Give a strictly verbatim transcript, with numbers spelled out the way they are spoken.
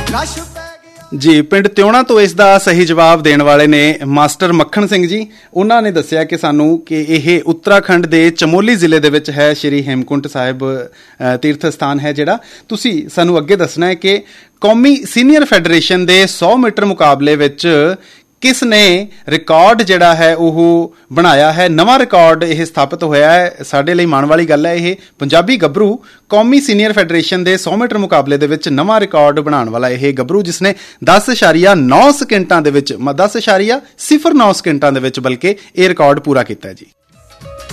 ਜੀ, ਪਿੰਡ ਤਿਉਣਾ ਤੋਂ ਇਸ ਦਾ ਸਹੀ ਜਵਾਬ ਦੇਣ ਵਾਲੇ ਨੇ ਮਾਸਟਰ ਮੱਖਣ ਸਿੰਘ ਜੀ। ਉਹਨਾਂ ਨੇ ਦੱਸਿਆ ਕਿ ਸਾਨੂੰ ਕਿ ਇਹ ਉੱਤਰਾਖੰਡ ਦੇ ਚਮੋਲੀ ਜ਼ਿਲ੍ਹੇ ਦੇ ਵਿੱਚ ਹੈ, ਸ਼੍ਰੀ ਹੇਮਕੁੰਟ ਸਾਹਿਬ ਤੀਰਥ ਸਥਾਨ ਹੈ ਜਿਹੜਾ। ਤੁਸੀਂ ਸਾਨੂੰ ਅੱਗੇ ਦੱਸਣਾ ਹੈ ਕਿ ਕੌਮੀ ਸੀਨੀਅਰ ਫੈਡਰੇਸ਼ਨ ਦੇ ਸੌ ਮੀਟਰ ਮੁਕਾਬਲੇ ਵਿੱਚ ਕਿਸ ਨੇ ਰਿਕਾਰਡ ਜਿਹੜਾ ਹੈ ਉਹ ਬਣਾਇਆ ਹੈ। ਨਵਾਂ ਰਿਕਾਰਡ ਇਹ ਸਥਾਪਿਤ ਹੋਇਆ ਹੈ। ਸਾਡੇ ਲਈ ਮਾਣ ਵਾਲੀ ਗੱਲ ਹੈ। ਇਹ ਪੰਜਾਬੀ ਗੱਭਰੂ ਕੌਮੀ ਸੀਨੀਅਰ ਫੈਡਰੇਸ਼ਨ ਦੇ ਸੌ ਮੀਟਰ ਮੁਕਾਬਲੇ ਦੇ ਵਿੱਚ ਨਵਾਂ ਰਿਕਾਰਡ ਬਣਾਉਣ ਵਾਲਾ ਇਹ ਗੱਭਰੂ, ਜਿਸ ਨੇ ਦਸ ਇਸ਼ਾਰੀਆ ਨੌ ਸਕਿੰਟਾਂ ਦੇ ਵਿੱਚ ਦਸ ਇਸ਼ਾਰੀਆ ਸਿਫਰ ਨੌ ਸਕਿੰਟਾਂ ਦੇ ਵਿੱਚ ਬਲਕਿ ਇਹ ਰਿਕਾਰਡ ਪੂਰਾ ਕੀਤਾ ਜੀ।